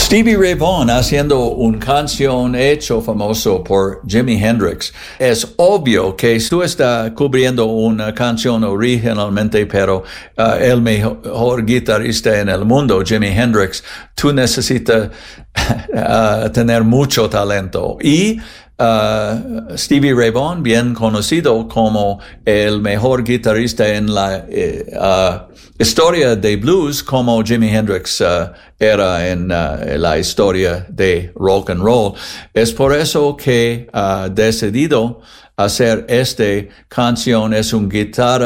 Stevie Ray Vaughan haciendo una canción hecho famoso por Jimi Hendrix. Es obvio que tú estás cubriendo una canción originalmente, pero el mejor guitarrista en el mundo, Jimi Hendrix, tú necesitas tener mucho talento. Y Stevie Ray Vaughan, bien conocido como el mejor guitarrista en la historia de blues, como Jimi Hendrix era en la historia de rock and roll. Es por eso que ha decidido hacer esta canción. Es un guitarra